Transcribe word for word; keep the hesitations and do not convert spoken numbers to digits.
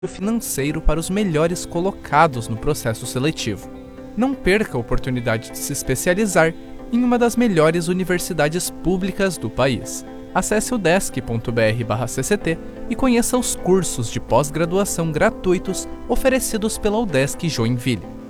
financeiro para os melhores colocados no processo seletivo. Não perca a oportunidade de se especializar em uma das melhores universidades públicas do país. Acesse o udesc ponto br barra C C T e conheça os cursos de pós-graduação gratuitos oferecidos pela Udesc Joinville.